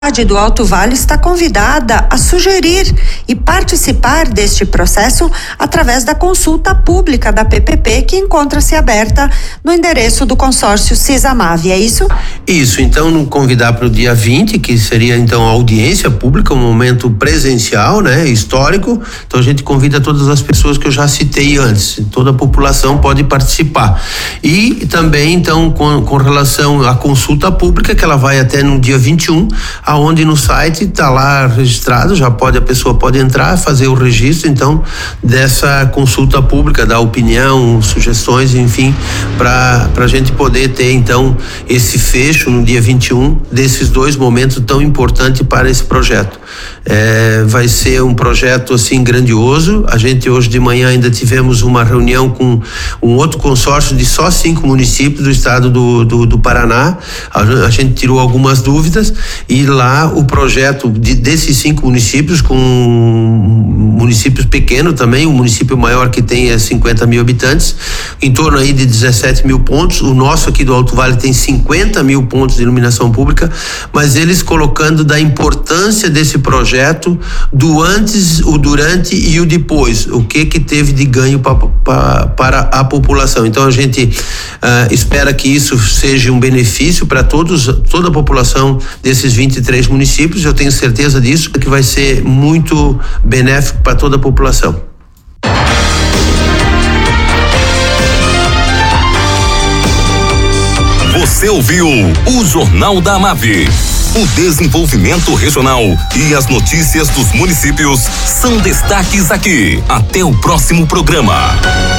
do Alto Vale está convidada a sugerir e participar deste processo através da consulta pública da PPP, que encontra-se aberta no endereço do consórcio CISAMAV, é isso? Isso, então convidar para o dia 20, que seria então a audiência pública, um momento presencial, né, histórico. Então a gente convida todas as pessoas que eu já citei antes, toda a população pode participar. E também então com relação à consulta pública, que ela vai até no dia 21, aonde no site está lá registrado, a pessoa pode entrar, fazer o registro então dessa consulta pública, dar opinião, sugestões, enfim, para a gente poder ter então esse fecho no dia 21 desses dois momentos tão importantes para esse projeto. Vai ser um projeto assim grandioso. A gente hoje de manhã ainda tivemos uma reunião com um outro consórcio de só 5 municípios do estado do Paraná. A gente tirou algumas dúvidas e lá o projeto desses 5 municípios, com municípios pequenos também, o município maior que tem 50 mil habitantes, em torno aí de 17 mil pontos. O nosso aqui do Alto Vale tem 50 mil pontos de iluminação pública, mas eles colocando da importância desse projeto, do antes, o durante e o depois, o que teve de ganho para a população. Então a gente espera que isso seja um benefício para toda a população desses 23 municípios. Eu tenho certeza disso, que vai ser muito benéfico para toda a população. Você ouviu o Jornal da AMAV. O desenvolvimento regional e as notícias dos municípios são destaques aqui. Até o próximo programa.